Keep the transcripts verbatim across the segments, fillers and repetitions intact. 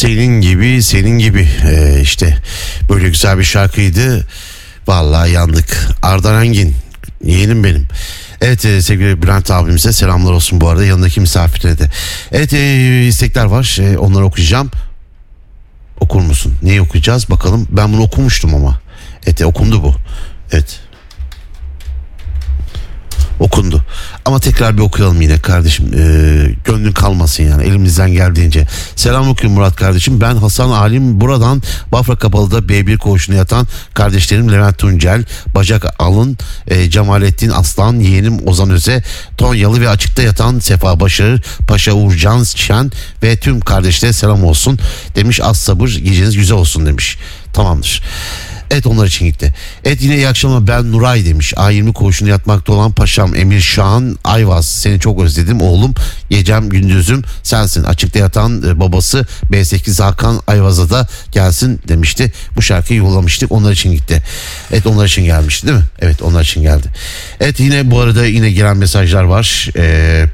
Senin gibi senin gibi ee, işte böyle güzel bir şarkıydı. Vallahi yandık. Ardan Engin yeğenim benim. Evet e, sevgili Bülent abimize selamlar olsun bu arada, yanındaki misafirine de. Evet e, istekler var, e, onları okuyacağım. Okur musun? Neyi okuyacağız bakalım. Ben bunu okumuştum ama. Evet e, okundu bu. Evet. Okundu. Ama tekrar bir okuyalım yine kardeşim. Ee, gönlün kalmasın yani, elimizden geldiğince. Selam okuyun Murat kardeşim. Ben Hasan Alim, buradan Bafra Kapalı'da B bir koğuşuna yatan kardeşlerim Levent Tuncel, Bacak Alın, e, Cemalettin Aslan, yeğenim Ozan Öze, Tonyalı ve açıkta yatan Sefa Başarır, Paşa Uğurcan Şen ve tüm kardeşlere selam olsun demiş. Az sabır, geceniz güzel olsun demiş. Tamamdır. Evet, onlar için gitti. Evet, yine iyi akşamlar, ben Nuray demiş. A yirmi koğuşunda yatmakta olan paşam Emir Şahan Ayvaz, seni çok özledim oğlum, gecem gündüzüm sensin. Açıkta yatan e, babası B sekiz Hakan Ayvaz'a da gelsin demişti. Bu şarkıyı yollamıştık, onlar için gitti. Evet, onlar için gelmişti değil mi? Evet, onlar için geldi. Evet, yine bu arada yine gelen mesajlar var. Eee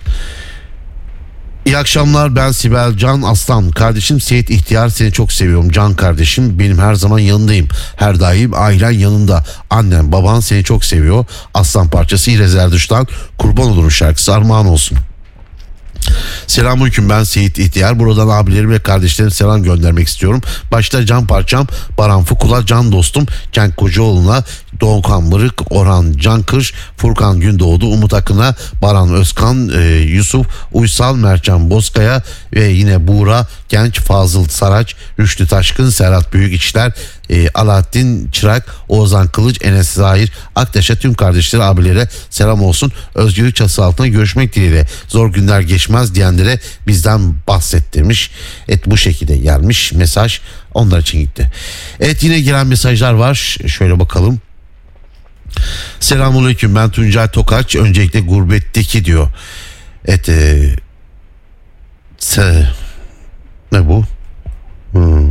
İyi akşamlar, ben Sibel Can Aslan. Kardeşim Seyit İhtiyar, seni çok seviyorum can kardeşim. Benim her zaman yanındayım. Her daim ailen yanında. Annem baban seni çok seviyor. Aslan parçası İrez Erduş'tan Kurban Olurum şarkısı armağan olsun. Selamünaleyküm, ben Seyit İhtiyar. Buradan abilerim ve kardeşlerim selam göndermek istiyorum. Başta can parçam Baran Fukula, can dostum Cenk Kocaoğlu'na, Doğukan Mırık, Orhan Cankır, Furkan Gündoğdu, Umut Akın'a, Baran Özkan, e, Yusuf Uysal, Mertcan Bozkaya ve yine Buğra Genç, Fazıl Saraç, Rüştü Taşkın, Serhat Büyükişler, e, Alaaddin Çırak, Oğuzhan Kılıç, Enes Zahir Aktaş'a, tüm kardeşleri abilere selam olsun. Özgürlük çatısı altında görüşmek dileğiyle. Zor günler geçmez diyenlere bizden bahset demiş. Evet, bu şekilde gelmiş mesaj, onlar için gitti. Evet, yine gelen mesajlar var. Şöyle bakalım. Selamünaleyküm, ben Tuncay Tokaç. Öncelikle gurbetteki diyor. Evet e, se, ne bu? Hmm.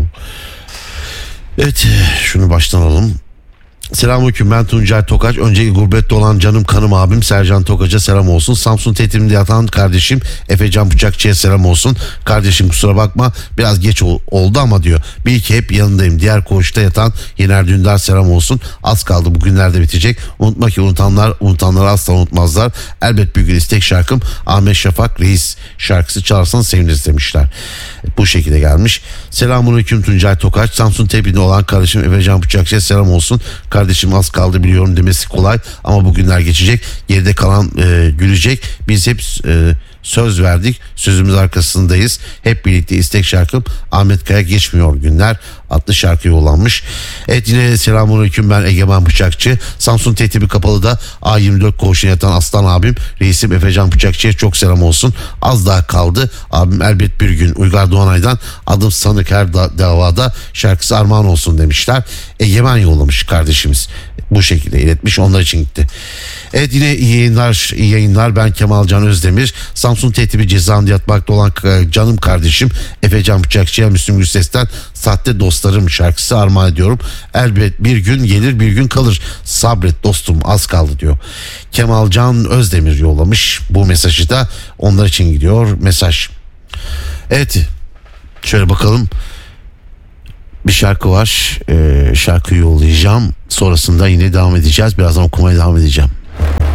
Evet, şunu baştan alalım. Selamünaleyküm, ben Tuncay Tokaç. Önceki gurbette olan canım kanım abim Sercan Tokaç'a selam olsun. Samsun Tetim'de yatan kardeşim Efecan Bıçakçı'ya selam olsun. Kardeşim kusura bakma, biraz geç ol, oldu ama diyor, bir iki hep yanındayım. Diğer koğuşta yatan Yener Dündar selam olsun. Az kaldı, bugünlerde bitecek. Unutma ki unutanlar unutanları asla unutmazlar. Elbet bir gün istek şarkım Ahmet Şafak Reis şarkısı çalarsan seviniriz demişler. Bu şekilde gelmiş. Selamünaleyküm Tuncay Tokaç. Samsun Tepe'de olan kardeşim Efecan Bıçakçı'ya selam olsun. Kardeşim az kaldı biliyorum demesi kolay ama bugünler geçecek. Geride kalan e, gülecek. Biz hep e, söz verdik. Sözümüz arkasındayız. Hep birlikte istek şarkım Ahmet Kaya geçmiyor günler adlı şarkı yollanmış. Evet, yine selamünaleyküm, ben Egemen Bıçakçı. Samsun Teğtibi Kapalı'da A yirmi dört koğuşuna yatan aslan abim reisim Efecan Bıçakçı'ya çok selam olsun. Az daha kaldı abim, elbet bir gün. Uygar Doğanay'dan adım sanık her da- davada şarkısı armağan olsun demişler. Egemen yollamış kardeşimiz. Bu şekilde iletmiş, onlar için gitti. Evet, yine iyi yayınlar, iyi yayınlar. Ben Kemal Can Özdemir. Samsun Teğtibi cezaevinde yatmakta olan canım kardeşim Efecan Bıçakçı'ya Müslüm Gürses'ten Sahte Dostlarım şarkısı armağan ediyorum. Elbet bir gün gelir, bir gün kalır. Sabret dostum, az kaldı diyor. Kemal Can Özdemir yollamış bu mesajı da, onlar için gidiyor mesaj. Evet, şöyle bakalım. Bir şarkı var. Ee, şarkıyı yollayacağım. Sonrasında yine devam edeceğiz. Birazdan okumaya devam edeceğim.